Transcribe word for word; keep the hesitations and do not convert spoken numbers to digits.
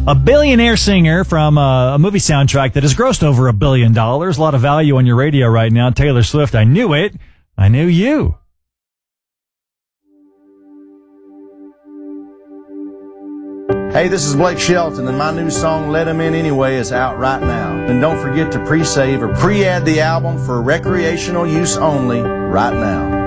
A billionaire singer from uh, a movie soundtrack that has grossed over a billion dollars. A lot of value on your radio right now. Taylor Swift, I knew it. I knew you. Hey, this is Blake Shelton, and my new song, Let 'Em In Anyway, is out right now. And don't forget to pre-save or pre-add the album for recreational use only right now.